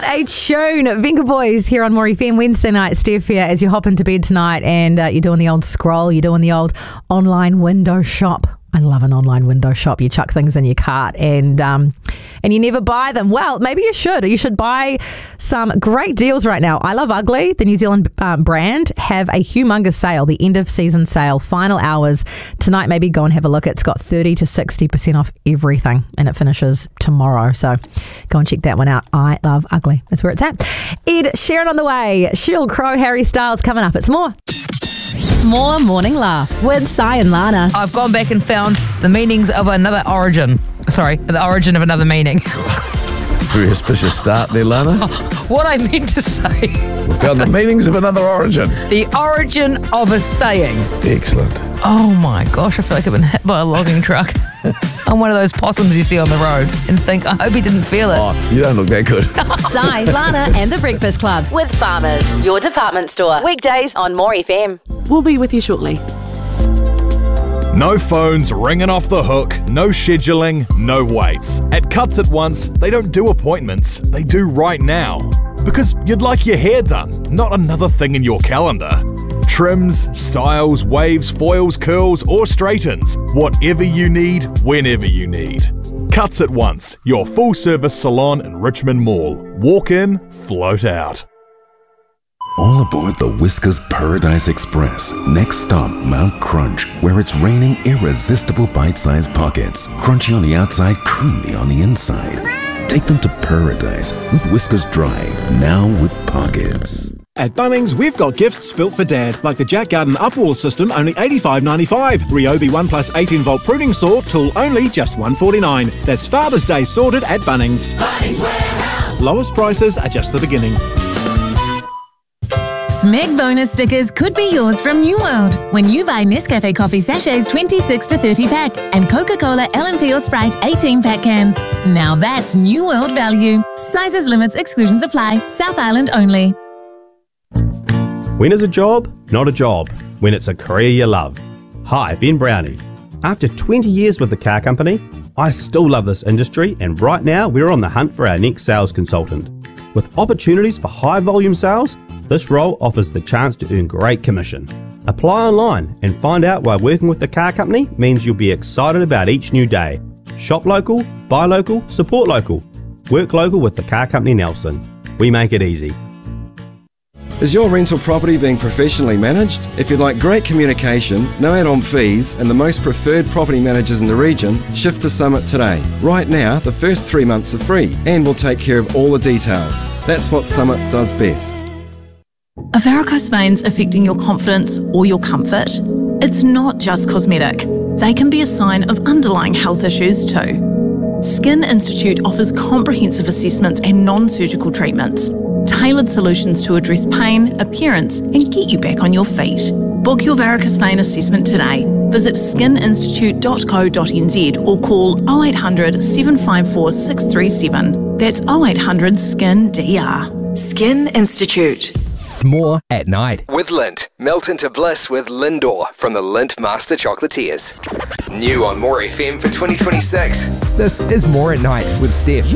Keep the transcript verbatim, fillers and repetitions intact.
a tune. Venga Boys here on More F M. Wednesday night, Steph here, as you hop into bed tonight and uh, you're doing the old scroll, you're doing the old online window shop. I love an online window shop. You chuck things in your cart and um, and you never buy them. Well, maybe you should. You should buy some great deals right now. I Love Ugly, the New Zealand um, brand, have a humongous sale, the end of season sale, final hours tonight. Maybe go and have a look. It's got thirty to sixty percent off everything and it finishes tomorrow. So go and check that one out. I Love Ugly. That's where it's at. Ed Sheeran on the way. Sheryl Crow, Harry Styles coming up. It's more. More Morning Laughs with Si and Lana. I've gone back and found the meanings of another origin. Sorry, the origin of another meaning. Very auspicious start there, Lana. What I meant to say. We found the meanings of another origin. The origin of a saying. Excellent. Oh my gosh, I feel like I've been hit by a logging truck. I'm one of those possums you see on the road and think, I hope he didn't feel it. Oh, you don't look that good. Si, Lana and the Breakfast Club with Farmers, your department store. Weekdays on More F M. We'll be with you shortly. No phones ringing off the hook, no scheduling, no waits. At Cuts At Once, they don't do appointments, they do right now. Because you'd like your hair done, not another thing in your calendar. Trims, styles, waves, foils, curls, or straightens. Whatever you need, whenever you need. Cuts At Once, your full-service salon in Richmond Mall. Walk in, float out. All aboard the Whiskers Paradise Express. Next stop, Mount Crunch, where it's raining irresistible bite-sized pockets. Crunchy on the outside, creamy on the inside. Take them to paradise with Whiskers Dry, now with pockets. At Bunnings, we've got gifts built for Dad, like the Jack Garden Upwall system, only eighty-five dollars ninety-five. Ryobi one plus eighteen volt pruning saw, tool only, just one dollar forty-nine. That's Father's Day sorted at Bunnings. Bunnings Warehouse. Lowest prices are just the beginning. Smeg bonus stickers could be yours from New World when you buy Nescafe coffee sachets twenty-six to thirty pack and Coca-Cola L and P or Sprite eighteen pack cans. Now that's New World value. Sizes, limits, exclusions apply. South Island only. When is a job not a job? When it's a career you love. Hi, Ben Brownie. After twenty years with the car company, I still love this industry, and right now we're on the hunt for our next sales consultant. With opportunities for high volume sales, this role offers the chance to earn great commission. Apply online and find out why working with the car company means you'll be excited about each new day. Shop local, buy local, support local. Work local with the car company Nelson. We make it easy. Is your rental property being professionally managed? If you'd like great communication, no add-on fees, and the most preferred property managers in the region, shift to Summit today. Right now, the first three months are free, and we'll take care of all the details. That's what Summit does best. Are varicose veins affecting your confidence or your comfort? It's not just cosmetic. They can be a sign of underlying health issues too. Skin Institute offers comprehensive assessments and non-surgical treatments, tailored solutions to address pain, appearance, and get you back on your feet. Book your varicose vein assessment today. Visit skin institute dot co dot n z or call oh eight hundred, seven five four, six three seven. That's oh eight hundred, S K I N D R. Skin Institute. More at night. With Lindt. Melt into bliss with Lindor from the Lindt Master Chocolatiers. New on More F M for twenty twenty-six. This is More at Night with Steph.